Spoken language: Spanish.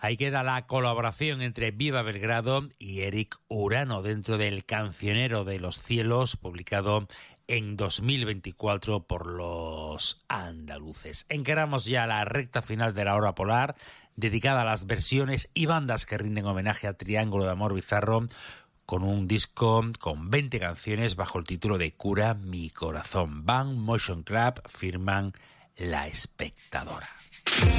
Ahí queda la colaboración entre Viva Belgrado y Eric Urano dentro del Cancionero de los Cielos, publicado en 2024 por los andaluces. Encaramos ya la recta final de la hora polar, dedicada a las versiones y bandas que rinden homenaje a Triángulo de Amor Bizarro, con un disco con 20 canciones bajo el título de Cura mi corazón. Band Motion Club firman La Espectadora.